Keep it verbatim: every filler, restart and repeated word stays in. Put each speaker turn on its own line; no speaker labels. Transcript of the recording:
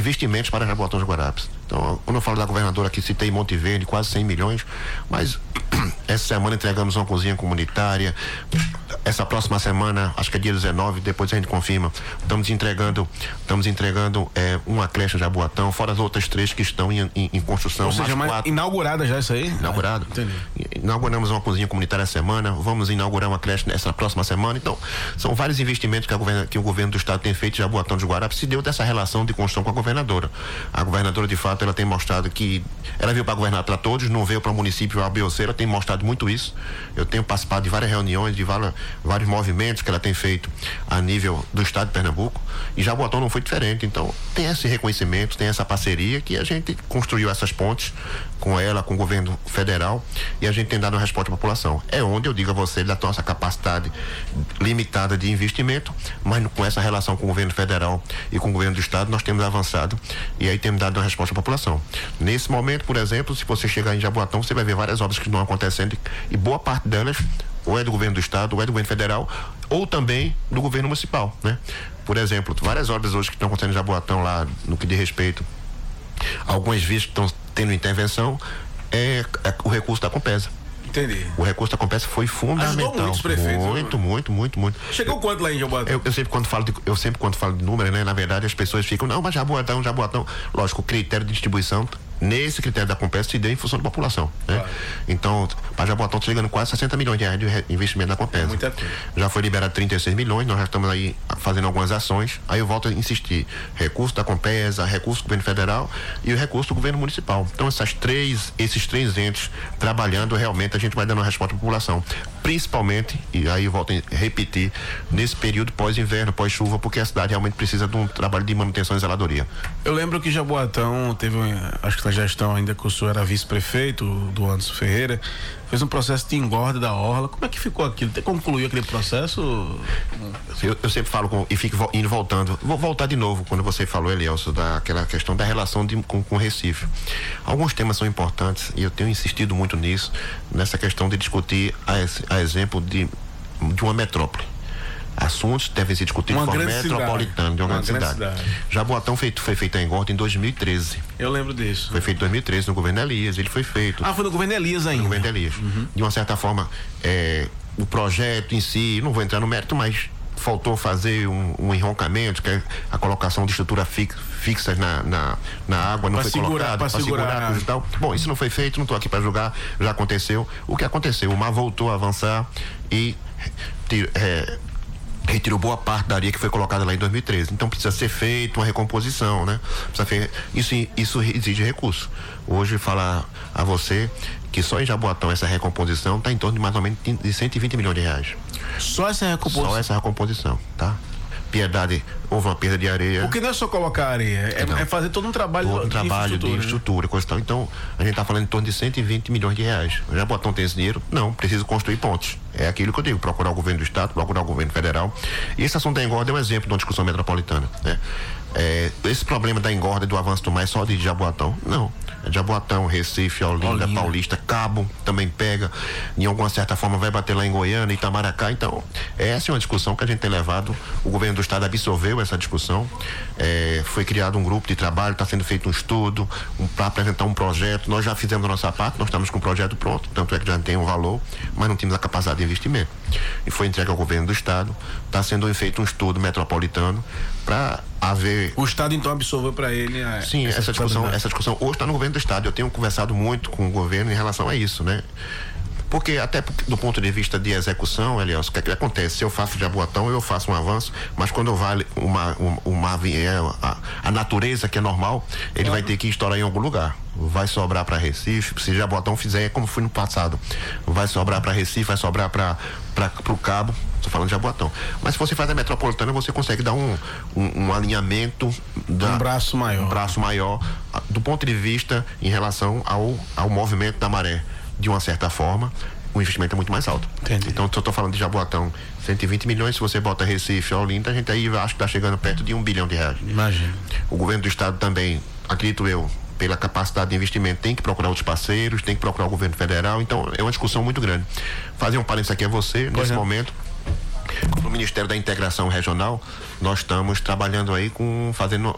investimentos para Jaboatão dos Guararapes. Então, quando eu falo da governadora aqui, citei Monte Verde, quase cem milhões, mas essa semana entregamos uma cozinha comunitária. Essa próxima semana, acho que é dia dezenove, depois a gente confirma, estamos entregando, estamos entregando é, uma creche em Jaboatão, fora as outras três que estão em, em, em construção.
Ou seja, mas inaugurada já isso aí?
Inaugurado.
Ah, entendi.
Inauguramos uma cozinha comunitária essa semana, vamos inaugurar uma creche nessa próxima semana. Então, são vários investimentos que, a governa, que o governo do estado tem feito em Jaboatão dos Guararapes, se deu dessa relação de construção com a governadora. A governadora, de fato, ela tem mostrado que ela veio para governar para todos, não veio para o município A, B ou C, ela tem mostrado muito isso. Eu tenho participado de várias reuniões, de várias, vários movimentos que ela tem feito a nível do estado de Pernambuco, e Jaboatão não foi diferente. Então, tem esse reconhecimento, tem essa parceria que a gente construiu essas pontes com ela, com o governo federal, e a gente tem dado uma resposta à população. É onde eu digo a você da nossa capacidade limitada de investimento, mas com essa relação com o governo federal e com o governo do estado, nós temos avançado e aí temos dado uma resposta à população. Nesse momento, por exemplo, se você chegar em Jaboatão, você vai ver várias obras que estão acontecendo, e boa parte delas ou é do governo do estado, ou é do governo federal, ou também do governo municipal, né? Por exemplo, várias obras hoje que estão acontecendo em Jaboatão lá, no que diz respeito a algumas vias que estão tendo intervenção, é, é o recurso da Compesa.
Entendi.
O recurso da Compesa foi fundamental.
Ajudou muito os prefeitos.
Muito,
né?
muito, muito, muito.
Chegou quanto lá em Jaboatão?
Eu, eu sempre quando falo de, eu sempre quando falo de número, né? Na verdade as pessoas ficam, não, mas Jaboatão, Jaboatão. Lógico, o critério de distribuição, nesse critério da Compesa, se deu em função da população, né? Claro. Então, para Jaboatão está chegando quase sessenta milhões de reais de investimento na Compesa. É muita coisa. Já foi liberado trinta e seis milhões, nós já estamos aí fazendo algumas ações. Aí eu volto a insistir, recurso da Compesa, recurso do governo federal e o recurso do governo municipal. Então, essas três, esses três entes trabalhando, realmente a gente vai dando uma resposta à população. Principalmente, e aí eu volto a repetir, nesse período pós-inverno, pós-chuva, porque a cidade realmente precisa de um trabalho de manutenção e zeladoria.
Eu lembro que Jaboatão teve, acho que na gestão ainda que o senhor era vice-prefeito, do Anderson Ferreira, fez um processo de engorda da orla. Como é que ficou aquilo? Você concluiu aquele processo?
Eu, eu sempre falo com, e fico indo voltando. Vou voltar de novo quando você falou, Elielso, daquela questão da relação de, com, com o Recife. Alguns temas são importantes e eu tenho insistido muito nisso, nessa questão de discutir a, a exemplo de, de uma metrópole. Assuntos devem ser discutidos de forma metropolitana de uma, uma grande, grande cidade. cidade. Jaboatão feito, foi feito a engorda em dois mil e treze.
Eu lembro disso.
Foi feito em dois mil e treze no governo Elias, ele foi feito.
Ah, foi no governo Elias ainda?
No governo Elias. Uhum. De uma certa forma, é, o projeto em si, não vou entrar no mérito, mas faltou fazer um, um enroncamento, que é a colocação de estrutura fix, fixas na, na, na água, não pra foi colocado, para segurar, segurar coisa e tal. Bom, isso não foi feito, não estou aqui para julgar, já aconteceu. O que aconteceu? O mar voltou a avançar e é, retirou boa parte da areia que foi colocada lá em dois mil e treze. Então precisa ser feita uma recomposição, né? Precisa fer... isso, isso exige recurso. Hoje falar a você que só em Jaboatão essa recomposição está em torno de mais ou menos de cento e vinte milhões de reais.
Só essa recomposição?
Só essa recomposição, tá? Piedade, houve uma perda de areia.
Porque não é só colocar areia, é, é fazer todo um trabalho,
todo um de trabalho infraestrutura, de infraestrutura, né? Coisa e tal. Então, a gente está falando em torno de cento e vinte milhões de reais. Jaboatão tem esse dinheiro? Não, precisa construir pontes. É aquilo que eu digo, procurar o governo do estado, procurar o governo federal. E esse assunto da engorda é um exemplo de uma discussão metropolitana, né? É, esse problema da engorda e do avanço do mar é só de Jaboatão? Não. É Jaboatão, Recife, Olinda, Olinda, Paulista, Cabo também pega, em alguma certa forma vai bater lá em Goiânia, Itamaracá. Então, essa é uma discussão que a gente tem levado, o governo do estado absorveu essa discussão, é, foi criado um grupo de trabalho, está sendo feito um estudo um, para apresentar um projeto. Nós já fizemos a nossa parte, nós estamos com o projeto pronto, tanto é que já tem um valor, mas não tínhamos a capacidade de investimento. E foi entregue ao governo do estado, está sendo feito um estudo metropolitano para haver...
O estado então absorveu para ele a...
Sim, essa, essa discussão, essa discussão hoje está no governo do estado. Eu tenho conversado muito com o governo em relação a isso, né? Porque até do ponto de vista de execução, aliás, o que, é que acontece? Se eu faço Jaboatão, eu faço um avanço, mas quando vale uma, uma, uma a, a natureza que é normal, ele claro. vai ter que estourar em algum lugar. Vai sobrar para Recife, se Jaboatão fizer como foi no passado, vai sobrar para Recife, vai sobrar para o Cabo. Estou falando de Jaboatão. Mas se você faz a metropolitana, você consegue dar um, um, um alinhamento, da,
um braço maior,
um braço maior, do ponto de vista em relação ao, ao movimento da maré. De uma certa forma, o investimento é muito mais alto.
Entendi.
Então, se eu estou falando de Jaboatão, cento e vinte milhões, se você bota Recife, Olinda, a gente aí acho que está chegando perto de um bilhão de reais.
Imagina.
O governo do estado também, acredito eu, pela capacidade de investimento, tem que procurar outros parceiros, tem que procurar o governo federal. Então, é uma discussão muito grande. Fazer um parênteses aqui a você, pois nesse é. momento, no Ministério da Integração Regional, nós estamos trabalhando aí com, fazendo